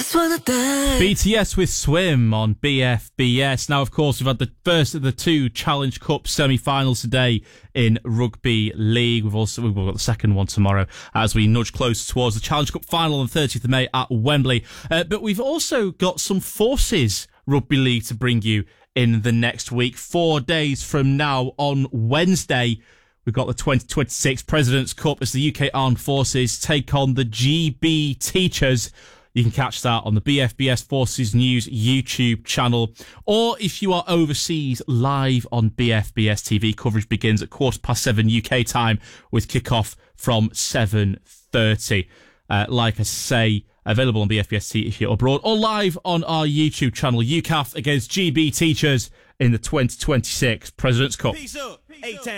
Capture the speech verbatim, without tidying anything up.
just wanna die. B T S with Swim on B F B S. Now, of course, we've had the first of the two Challenge Cup semi-finals today in Rugby League. We've also we've got the second one tomorrow as we nudge closer towards the Challenge Cup final on the thirtieth of May at Wembley. Uh, but we've also got some Forces Rugby League to bring you in the next week. Four days from now on Wednesday, we've got the twenty twenty-six President's Cup as the U K Armed Forces take on the G B Teachers. You can catch that on the B F B S Forces News YouTube channel. Or if you are overseas, live on B F B S T V. Coverage begins at quarter past seven U K time with kickoff from seven thirty. Uh, like I say, available on B F B S T V if you're abroad, or live on our YouTube channel. U C A F against G B Teachers in the twenty twenty-six President's Cup. Peace up. Peace up.